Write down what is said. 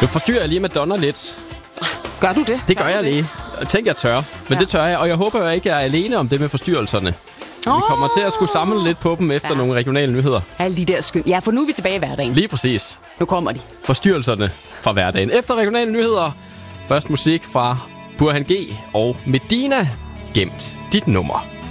Nu forstyrrer jeg lige Madonna lidt. Gør du det? Det gør jeg lige. Tænk, jeg tør. Men det tør jeg, og jeg håber, jeg ikke er alene om det med forstyrrelserne. Vi kommer til at skulle samle lidt på dem efter nogle regionale nyheder. Alle de der skyld. Ja, for nu er vi tilbage i hverdagen. Lige præcis. Nu kommer de. Forstyrrelserne fra hverdagen. Efter regionale nyheder, først musik fra Burhan G og Medina. Gemt dit nummer.